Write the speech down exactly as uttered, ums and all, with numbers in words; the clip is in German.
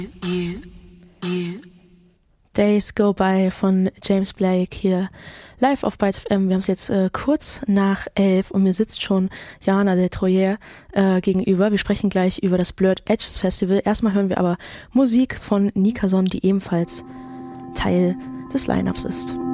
Days Go By von James Blake hier live auf Byte F M. Wir haben es jetzt äh, kurz nach elf und mir sitzt schon Jana de Troyer äh, gegenüber. Wir sprechen gleich über das Blurred Edges Festival. Erstmal hören wir aber Musik von Nika Son, die ebenfalls Teil des Line-Ups ist.